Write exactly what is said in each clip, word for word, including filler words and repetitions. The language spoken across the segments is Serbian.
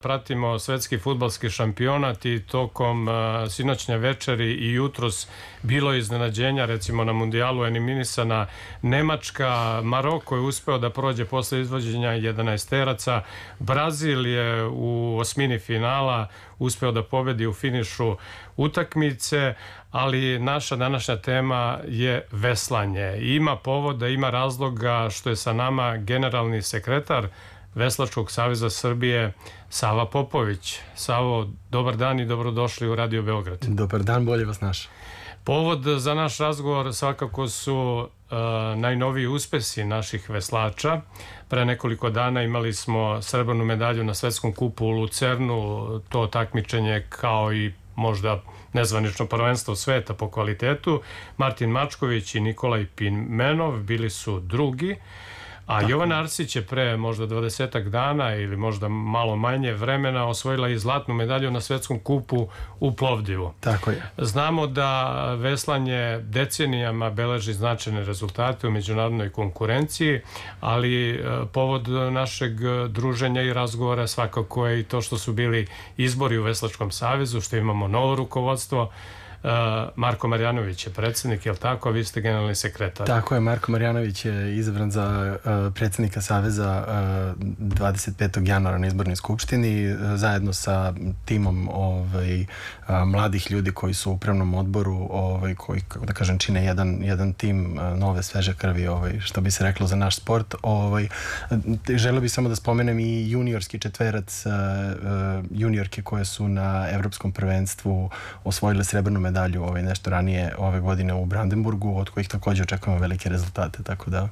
Pratimo svetski fudbalski šampionat i tokom uh, sinoćnje večeri i jutros bilo je iznenađenja, recimo na mundijalu eliminisana Nemačka, Maroko je uspeo da prođe posle izvođenja jedanaesteraca, Brazil je u osmini finala uspeo da pobedi u finišu utakmice, ali naša današnja tema je veslanje. Ima povoda, ima razloga što je sa nama generalni sekretar Veslačkog saveza Srbije Sava Popović. Savo, dobar dan i dobrodošli u Radio Beograd. Dobar dan, bolje vas naša. Povod za naš razgovor svakako su uh, najnoviji uspesi naših veslača. Pre nekoliko dana imali smo srebrnu medalju na svetskom kupu u Lucernu, to takmičenje kao i možda nezvanično prvenstvo sveta po kvalitetu. Martin Mačković i Nikolaj Pimenov bili su drugi. A tako. Jovana Arsić je pre možda dvadesetak dana ili možda malo manje vremena osvojila i zlatnu medalju na svetskom kupu u Plovdivu. Tako je. Znamo da veslanje decenijama beleži značajne rezultate u međunarodnoj konkurenciji, ali povod našeg druženja i razgovora svakako je i to što su bili izbori u Veslačkom savezu, što imamo novo rukovodstvo. Marko Marjanović je predsjednik, je li tako, a vi ste generalni sekretar? Tako je, Marko Marjanović je izabran za uh, predsjednika Saveza uh, dvadeset petog januara na izbornoj skupštini, uh, zajedno sa timom ovaj, uh, mladih ljudi koji su u upravnom odboru, ovaj, koji, kako da kažem, čine jedan, jedan tim uh, nove sveže krvi, ovaj, što bi se reklo za naš sport. Ovaj, želeo bih samo da spomenem i juniorski četverac, uh, uh, juniorke koje su na evropskom prvenstvu osvojile srebrnu medalju medalju ovaj, nešto ranije ove godine u Brandenburgu, od kojih također očekujemo velike rezultate, tako da...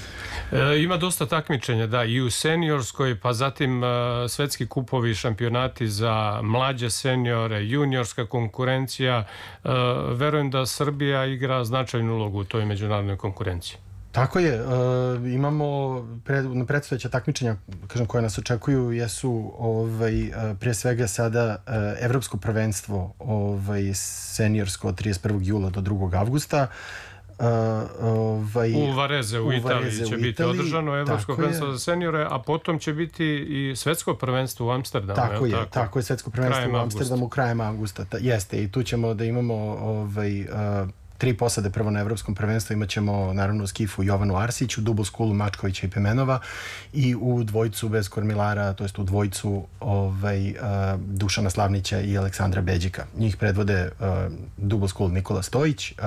E, ima dosta takmičenja, da, i u seniorskoj, pa zatim e, svetski kupovi i šampionati za mlađe seniore, juniorska konkurencija. E, verujem da Srbija igra značajnu ulogu u toj međunarodnoj konkurenciji. Tako je, e, imamo pred, predstojeća takmičenja, kažem, koje nas očekuju jesu ovaj, prije svega sada evropsko prvenstvo ovaj, seniorsko od trideset prvog jula do drugog avgusta. Uh, ovaj, u Vareze u, u Italiji Vareze, će u biti Italiji, održano evropsko prvenstvo za seniore, a potom će biti i svetsko prvenstvo u Amsterdamu. Tako je, tako? tako je, svetsko prvenstvo krajem u Amsterdamu krajem avgusta. Ta, jeste, i tu ćemo da imamo ovaj, uh, tri posade prvo na evropskom prvenstvu, imat ćemo naravno u skifu Jovanu Arsić, u double schoolu Mačkovića i Pimenova i u dvojcu bez kormilara, to jest u dvojcu ovaj, uh, Dušana Slavnića i Aleksandra Beđika. Njih predvode uh, double school Nikola Stojić, uh,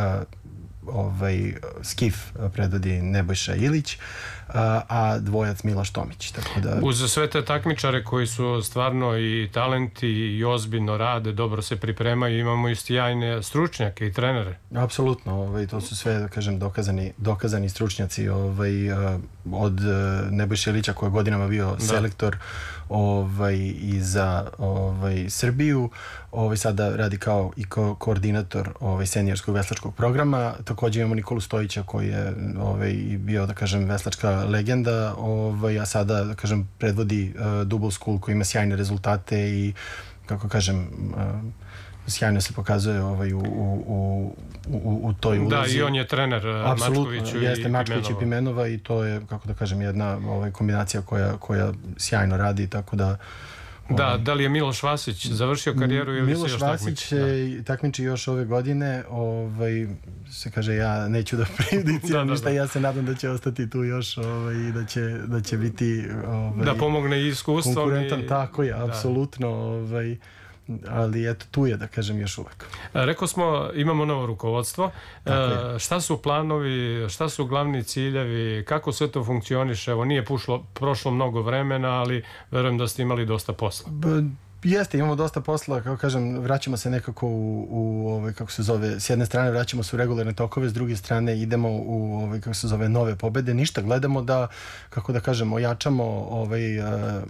ovaj, skif predvodi Nebojša Ilić, a, a dvojac Miloš Tomić. Tako da... Uz sve te takmičare koji su stvarno i talenti i ozbiljno rade, dobro se pripremaju, imamo i sjajne stručnjake i trenere. Apsolutno, ovaj, to su sve, da kažem, dokazani, dokazani stručnjaci, ovaj, od Nebojša Ilića koji je godinama bio da. selektor ovaj, i za ovaj, Srbiju, ovaj, sada radi kao i ko koordinator ovaj, seniorskog veslačkog programa. Također imamo Nikolu Stojića koji je ovaj, bio, da kažem, veslačka legenda, ovaj, a sada, da kažem, predvodi uh, double school koji ima sjajne rezultate i, kako kažem, uh, sjajno se pokazuje ovaj, u, u, u, u toj ulozi. Da, i on je trener Mačkoviću jeste, i Mačković Pimenova. i Pimenova i to je, kako da kažem, jedna ovaj, kombinacija koja, koja sjajno radi, tako da... Da, da li je Miloš Vasić završio karijeru ili Miloš se još Vasić takmiči? Miloš Vasić takmiči još ove godine, ovaj, se kaže, ja neću da prejudiciram ništa, ja se nadam da će ostati tu još ovaj, i da će, da će biti ovaj, da pomogne i iskustvom. Konkurentan, i... tako je, apsolutno, ovaj, ali eto, tu je, da kažem, još uvek. Rekao smo, imamo novo rukovodstvo. E, šta su planovi, šta su glavni ciljevi, kako sve to funkcioniše? Evo, nije pušlo, prošlo mnogo vremena, ali verujem da ste imali dosta posla. B Jeste, imamo dosta posla, kako kažem, vraćamo se nekako u, u ovaj, kako se zove, s jedne strane vraćamo se u regularne tokove, s druge strane idemo u, ovaj, kako se zove, nove pobede. Ništa, gledamo da, kako da kažem, ojačamo ovaj,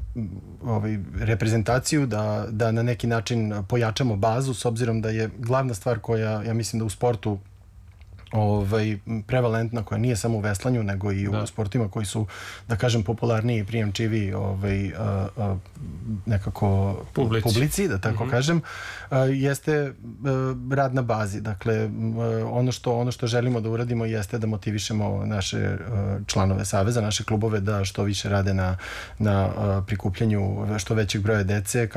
ovaj, reprezentaciju, da, da na neki način pojačamo bazu, s obzirom da je glavna stvar koja, ja mislim da u sportu ovaj, prevalentna, koja nije samo u veslanju, nego i u Da. sportima koji su, da kažem, popularniji i prijemčivi ovaj, a, a, nekako Publici. publici, da tako Mhm. kažem, a, jeste a, rad na bazi. Dakle, m, a, ono što, ono što želimo da uradimo jeste da motivišemo naše a, članove saveza, naše klubove da što više rade na, na a, prikupljanju što većeg broja dece,